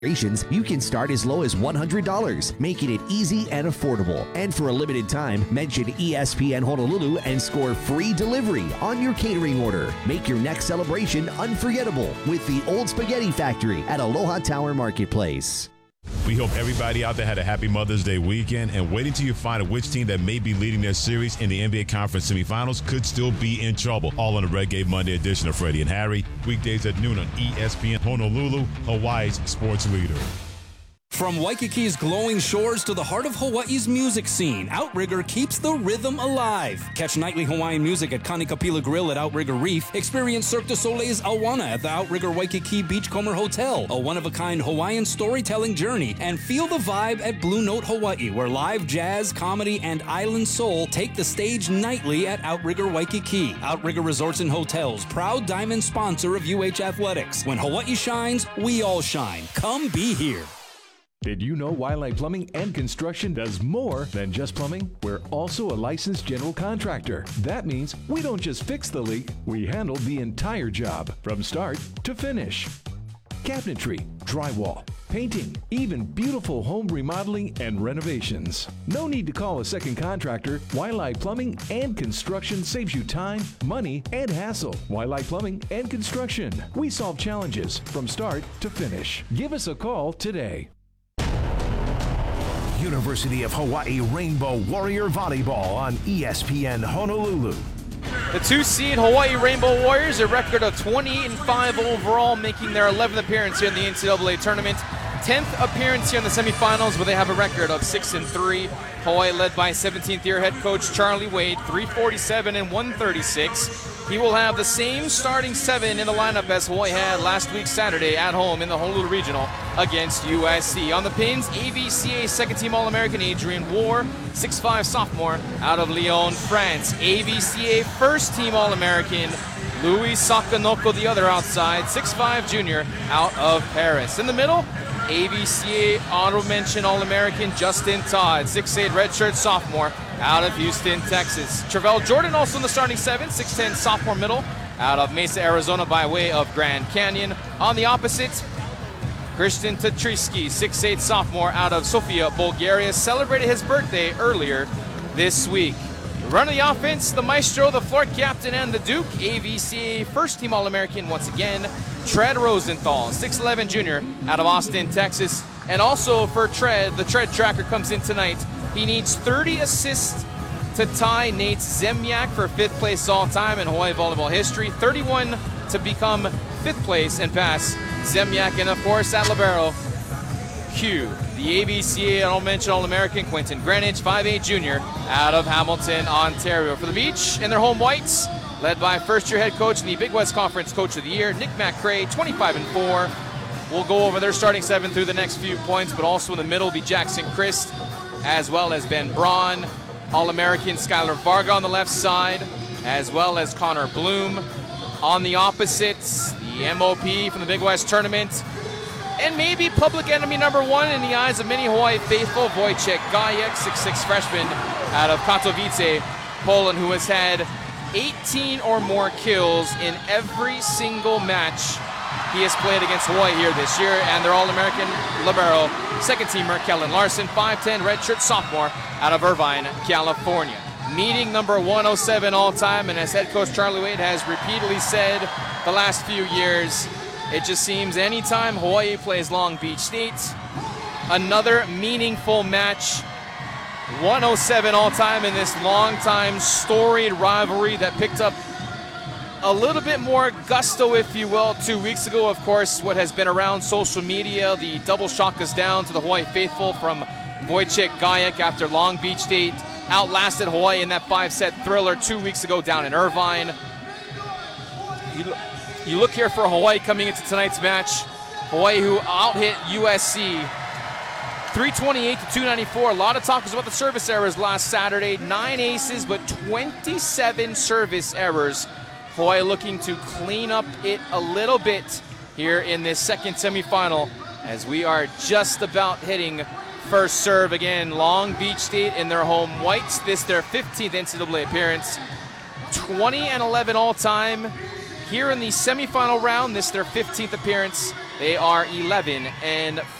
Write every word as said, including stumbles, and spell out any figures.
You can start as low as one hundred dollars, making it easy and affordable. And for a limited time, mention E S P N Honolulu and score free delivery on your catering order. Make your next celebration unforgettable with the Old Spaghetti Factory at Aloha Tower Marketplace. We hope everybody out there had a happy Mother's Day weekend, and wait until you find out which team that may be leading their series in the N B A Conference semifinals could still be in trouble. All on the Red Gate Monday edition of Freddie and Harry, weekdays at noon on E S P N Honolulu, Hawaii's sports leader. From Waikiki's glowing shores to the heart of Hawaii's music scene, Outrigger keeps the rhythm alive. Catch nightly Hawaiian music at Kanikapila Grill at Outrigger Reef. Experience Cirque du Soleil's Awana at the Outrigger Waikiki Beachcomber Hotel, a one-of-a-kind Hawaiian storytelling journey. And feel the vibe at Blue Note Hawaii, where live jazz, comedy, and island soul take the stage nightly at Outrigger Waikiki. Outrigger Resorts and Hotels, proud diamond sponsor of U H Athletics. When Hawaii shines, we all shine. Come be here. Did you know Wildlife Plumbing and Construction does more than just plumbing? We're also a licensed general contractor. That means we don't just fix the leak, we handle the entire job from start to finish. Cabinetry, drywall, painting, even beautiful home remodeling and renovations. No need to call a second contractor. Wildlife Plumbing and Construction saves you time, money, and hassle. Wildlife Plumbing and Construction. We solve challenges from start to finish. Give us a call today. University of Hawaii Rainbow Warrior Volleyball on E S P N Honolulu. The two-seed Hawaii Rainbow Warriors, a record of twenty-eight and five overall, making their eleventh appearance here in the N C double A tournament. tenth appearance here in the semifinals, where they have a record of six and three. Hawaii led by seventeenth-year head coach Charlie Wade, three forty-seven and one thirty-six. He will have the same starting seven in the lineup as Hawaii had last week Saturday at home in the Honolulu Regional against U S C. On the pins, A V C A second-team All-American Adrian War, six five sophomore out of Lyon, France. A V C A first-team All-American Louis Sakanoko, the other outside, six five junior out of Paris. In the middle, A V C A honorable mention All-American Justin Todd, six eight redshirt sophomore out of Houston, Texas. Travell Jordan also in the starting seven, six ten sophomore middle out of Mesa, Arizona by way of Grand Canyon. On the opposite, Christian Tatriski, six eight sophomore out of Sofia, Bulgaria, celebrated his birthday earlier this week. Running the offense, the maestro, the floor captain, and the Duke, A V C A first-team All-American once again, Tread Rosenthal, six eleven junior out of Austin, Texas. And also for Tread, the Tread tracker comes in tonight. He needs thirty assists to tie Nate Zemyak for fifth place all-time in Hawaii volleyball history, thirty-one to become fifth place and pass Zemyak. And of course at libero, Q, the A V C A All-Mention All-American Quentin Greenwich, five eight junior out of Hamilton, Ontario. For the Beach in their home whites, led by first-year head coach and the Big West Conference Coach of the Year, Nick McCray, twenty-five and four. We'll go over their starting seven through the next few points, but also in the middle will be Jackson Christ, as well as Ben Braun, All-American Skylar Varga on the left side, as well as Connor Bloom. On the opposites, the M O P from the Big West Tournament, and maybe public enemy number one in the eyes of many Hawaii faithful, Wojciech Gajek, six six freshman out of Katowice, Poland, who has had eighteen or more kills in every single match he has played against Hawaii here this year. And their All-American libero, second-teamer Kellen Larson, five ten redshirt sophomore out of Irvine, California. Meeting number one oh seven all-time, and as head coach Charlie Wade has repeatedly said the last few years, it just seems anytime Hawaii plays Long Beach State, another meaningful match. one oh seven all-time in this long-time storied rivalry that picked up a little bit more gusto, if you will, two weeks ago. Of course, what has been around social media, the double shock us down to the Hawaii faithful from Wojciech Gajek after Long Beach State outlasted Hawaii in that five-set thriller two weeks ago down in Irvine. You, you look here for Hawaii coming into tonight's match. Hawaii who out-hit U S C three twenty-eight to two ninety-four. A lot of talk was about the service errors last Saturday. Nine aces, but twenty-seven service errors. Hawaii looking to clean up it a little bit here in this second semifinal, as we are just about hitting first serve again. Long Beach State in their home whites. This their fifteenth N C double A appearance. twenty and eleven all time. Here in the semifinal round, this their fifteenth appearance They are eleven and